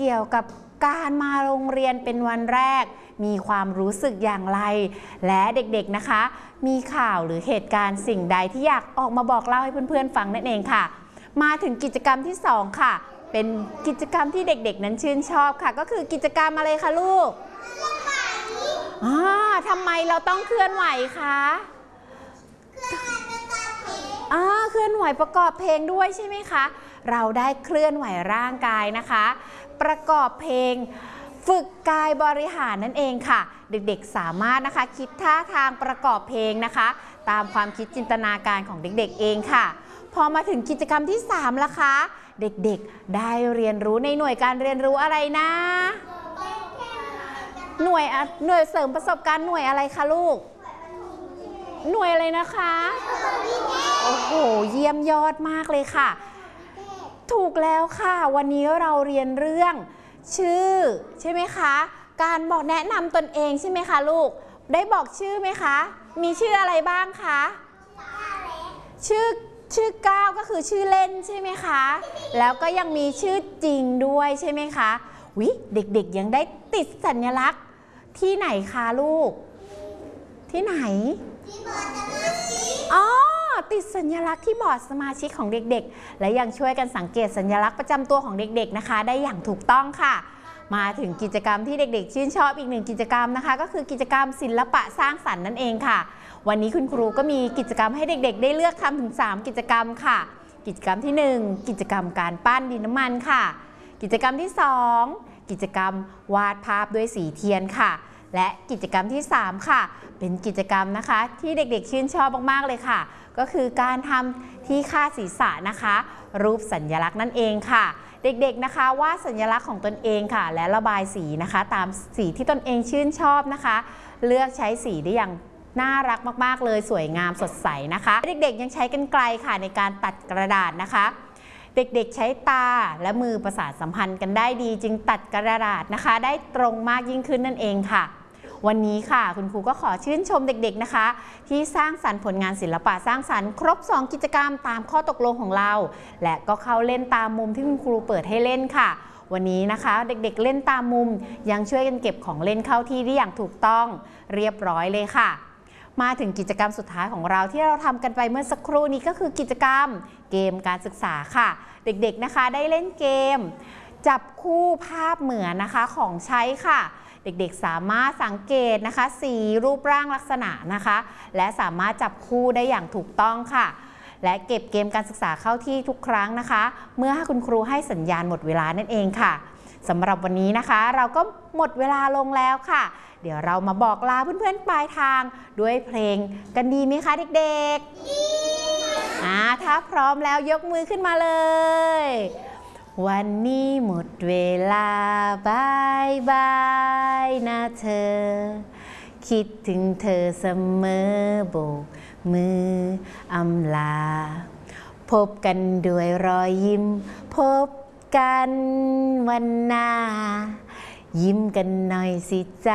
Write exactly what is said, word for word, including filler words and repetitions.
เกี่ยวกับการมาโรงเรียนเป็นวันแรกมีความรู้สึกอย่างไรและเด็กๆนะคะมีข่าวหรือเหตุการณ์สิ่งใดที่อยากออกมาบอกเล่าให้เพื่อนๆฟังนั่นเองค่ะมาถึงกิจกรรมที่สองค่ะเป็นกิจกรรมที่เด็กๆนั้นชื่นชอบค่ะก็คือกิจกรรมอะไรคะลูกอ่าทำไมเราต้องเคลื่อนไหวคะอ่าเคลื่อนไหวประกอบเพลงด้วยใช่ไหมคะเราได้เคลื่อนไหวร่างกายนะคะประกอบเพลงฝึกกายบริหารนั่นเองค่ะเด็กๆสามารถนะคะคิดท่าทางประกอบเพลงนะคะตามความคิดจินตนาการของเด็กๆเองค่ะพอมาถึงกิจกรรมที่สามล่ะคะเด็กๆได้เรียนรู้ในหน่วยการเรียนรู้อะไรนะหน่วยหน่วยเสริมประสบการณ์หน่วยอะไรคะลูกหน่วยอะไรนะคะโอ้โหเยี่ยมยอดมากเลยค่ะถูกแล้วค่ะวันนี้เราเรียนเรื่องชื่อใช่ไหมคะการบอกแนะนำตนเองใช่ไหมคะลูกได้บอกชื่อไหมคะมีชื่ออะไรบ้างคะชื่อชื่อก้าวก็คือชื่อเล่นใช่ไหมคะแล้วก็ยังมีชื่อจริงด้วยใช่ไหมคะวิเด็กๆยังได้ติดสัญลักษณ์ที่ไหนคะลูกที่ไหนอ๋อติดสัญลักษณ์ที่บอร์ดสมาชิกของเด็กๆและยังช่วยกันสังเกตสัญลักษณ์ประจำตัวของเด็กๆนะคะได้อย่างถูกต้องค่ะมาถึงกิจกรรมที่เด็กๆชื่นชอบอีกหนึ่งกิจกรรมนะคะก็คือกิจกรรมศิลปะสร้างสรรค์นั่นเองค่ะวันนี้คุณครูก็มีกิจกรรมให้เด็กๆได้เลือกทำถึงสามกิจกรรมค่ะกิจกรรมที่หนึ่งกิจกรรมการปั้นดินน้ำมันค่ะกิจกรรมที่สองกิจกรรมวาดภาพด้วยสีเทียนค่ะและกิจกรรมที่สามค่ะเป็นกิจกรรมนะคะที่เด็กๆชื่นชอบมากๆเลยค่ะก็คือการทำที่คาดศีรษะนะคะรูปสัญลักษณ์นั่นเองค่ะเด็กๆนะคะวาดสัญลักษณ์ของตนเองค่ะและระบายสีนะคะตามสีที่ตนเองชื่นชอบนะคะเลือกใช้สีได้อย่างน่ารักมากๆเลยสวยงามสดใสนะคะเด็กๆยังใช้กรรไกรค่ะในการตัดกระดาษนะคะเด็กๆใช้ตาและมือประสานสัมพันธ์กันได้ดีจึงตัดกระดาษนะคะได้ตรงมากยิ่งขึ้นนั่นเองค่ะวันนี้ค่ะคุณครูก็ขอชื่นชมเด็กๆนะคะที่สร้างสรรค์ผลงานศิลปะสร้างสรรค์ครบสองกิจกรรมตามข้อตกลงของเราและก็เข้าเล่นตามมุมที่คุณครูเปิดให้เล่นค่ะวันนี้นะคะเด็กๆเล่นตามมุมยังช่วยกันเก็บของเล่นเข้าที่ได้อย่างถูกต้องเรียบร้อยเลยค่ะมาถึงกิจกรรมสุดท้ายของเราที่เราทำกันไปเมื่อสักครู่นี้ก็คือกิจกรรมเกมการศึกษาค่ะเด็กๆนะคะได้เล่นเกมจับคู่ภาพเหมือนนะคะของใช้ค่ะเด็กๆสามารถสังเกตนะคะสีรูปร่างลักษณะนะคะและสามารถจับคู่ได้อย่างถูกต้องค่ะและเก็บเกมการศึกษาเข้าที่ทุกครั้งนะคะเมื่อคุณครูให้สัญญาณหมดเวลานั่นเองค่ะสำหรับวันนี้นะคะเราก็หมดเวลาลงแล้วค่ะเดี๋ยวเรามาบอกลาเพื่อนๆปลายทางด้วยเพลงกันดีไหมคะเด็กๆดีอ่าถ้าพร้อมแล้วยกมือขึ้นมาเลยวันนี้หมดเวลาบายบายนะเธอคิดถึงเธอเสมอโบกมืออำลาพบกันด้วยรอยยิ้มพบกันวันหน้ายิ้มกันหน่อยสิจ๊ะ